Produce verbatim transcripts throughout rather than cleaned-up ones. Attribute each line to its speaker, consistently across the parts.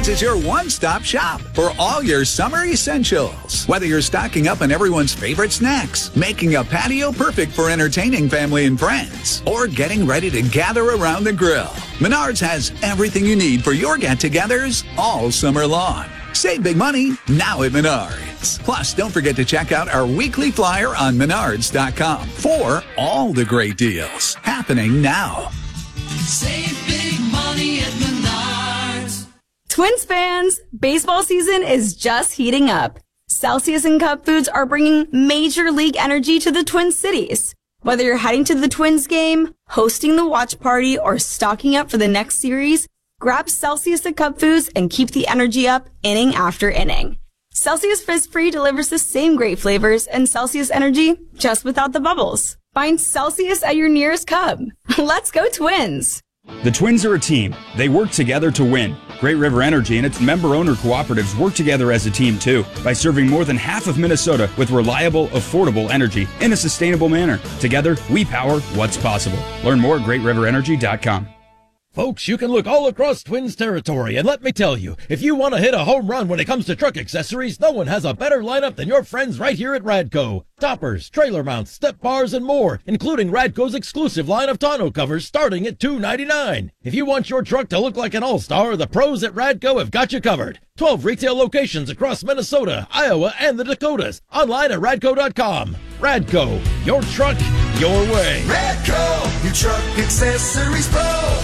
Speaker 1: Menards is your one-stop shop for all your summer essentials. Whether you're stocking up on everyone's favorite snacks, making a patio perfect for entertaining family and friends, or getting ready to gather around the grill, Menards has everything you need for your get-togethers all summer long. Save big money now at Menards. Plus, don't forget to check out our weekly flyer on menards dot com for all the great deals happening now.
Speaker 2: Save big money at Menards.
Speaker 3: Twins fans, baseball season is just heating up. Celsius and Cup Foods are bringing major league energy to the Twin Cities. Whether you're heading to the Twins game, hosting the watch party, or stocking up for the next series, grab Celsius and Cup Foods and keep the energy up inning after inning. Celsius Fizz Free delivers the same great flavors and Celsius energy just without the bubbles. Find Celsius at your nearest Cub. Let's go Twins!
Speaker 4: The Twins are a team. They work together to win. Great River Energy and its member-owner cooperatives work together as a team, too, by serving more than half of Minnesota with reliable, affordable energy in a sustainable manner. Together, we power what's possible. Learn more at great river energy dot com.
Speaker 5: Folks, you can look all across Twins territory, and let me tell you, if you want to hit a home run when it comes to truck accessories, no one has a better lineup than your friends right here at Radco. Toppers, trailer mounts, step bars, and more, including Radco's exclusive line of tonneau covers starting at two ninety-nine. If you want your truck to look like an all-star, the pros at Radco have got you covered. twelve retail locations across Minnesota, Iowa, and the Dakotas. Online at radco dot com. Radco, your truck, your way.
Speaker 2: Radco, your truck accessories pro.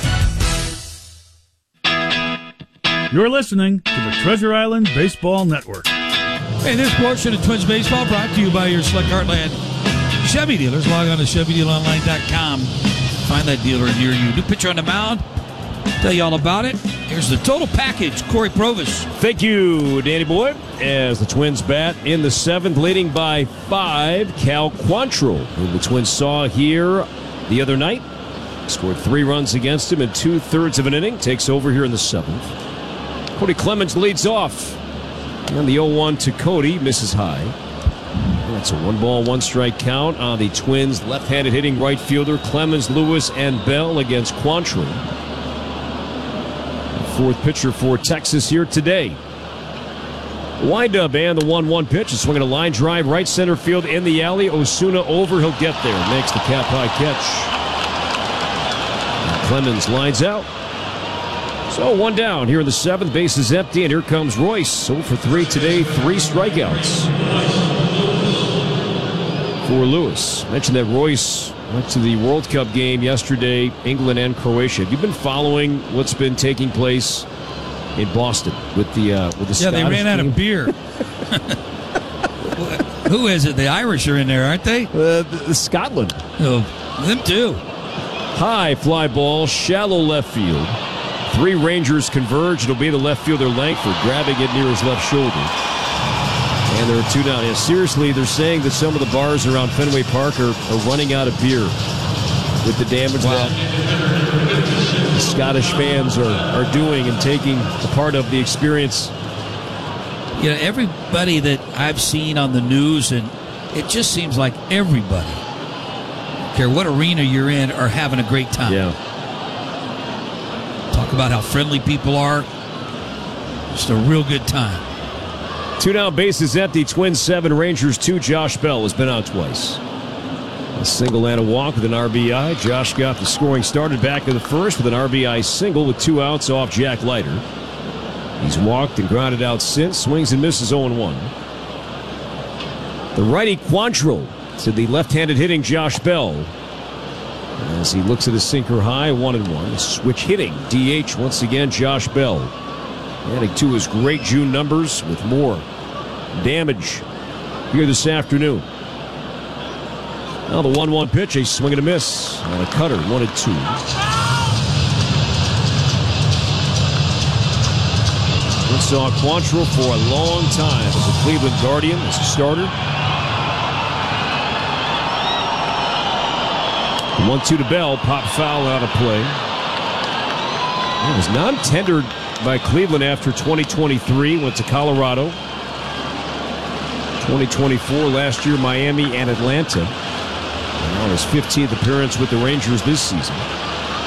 Speaker 6: You're listening to the Treasure Island Baseball Network.
Speaker 7: Hey, this portion of Twins Baseball brought to you by your select Heartland Chevy dealers. Log on to chevy deal online dot com. Find that dealer near you. New pitcher on the mound. Tell you all about it. Here's the total package. Corey Provis.
Speaker 8: Thank you, Danny Boy. As the Twins bat in the seventh, leading by five, Cal Quantrill, who the Twins saw here the other night. Scored three runs against him in two-thirds of an inning. Takes over here in the seventh. Cody Clemens leads off. And the oh one to Cody misses high. That's a one-ball, one-strike count on the Twins' left-handed hitting right fielder Clemens, Lewis, and Bell against Quantrill. Fourth pitcher for Texas here today. Wind-up and the one one pitch. Swinging a line drive right center field in the alley. Osuna over. He'll get there. Makes the cap-high catch. And Clemens lines out. So one down here in the seventh. Base is empty, and here comes Royce. oh for three today, three strikeouts for Lewis. Mentioned that Royce went to the World Cup game yesterday, England and Croatia. Have you been following what's been taking place in Boston with the uh, with the
Speaker 7: Yeah,
Speaker 8: Scottish
Speaker 7: they ran out
Speaker 8: team?
Speaker 7: of beer. Who is it? The Irish are in there, aren't they?
Speaker 8: Uh, the, the Scotland.
Speaker 7: Oh, them too.
Speaker 8: High fly ball, shallow left field. Three Rangers converge. It'll be the left fielder Langford grabbing it near his left shoulder. And there are two down. Yeah, seriously, they're saying that some of the bars around Fenway Park are, are running out of beer with the damage
Speaker 7: Wow.
Speaker 8: that the Scottish fans are, are doing and taking a part of the experience.
Speaker 7: You know, everybody that I've seen on the news, and it just seems like everybody, I don't care what arena you're in, are having a great time.
Speaker 8: Yeah.
Speaker 7: Talk about how friendly people are. Just a real good time.
Speaker 8: Two down, bases empty. Twins seven, Rangers two. Josh Bell has been out twice. A single and a walk with an R B I. Josh got the scoring started back in the first with an R B I single with two outs off Jack Leiter. He's walked and grounded out since. Swings and misses oh one. The righty Quantrill to the left-handed hitting Josh Bell. As he looks at his sinker high, one and one. Switch hitting, D H once again, Josh Bell. Adding to his great June numbers with more damage here this afternoon. Now the one one pitch, a swing and a miss on a cutter, one and two. We saw Quantrill for a long time as a Cleveland Guardian, as a starter. one two to Bell, pop foul out of play. He was non-tendered by Cleveland after twenty twenty-three, went to Colorado. twenty twenty-four, last year Miami and Atlanta. And on his fifteenth appearance with the Rangers this season.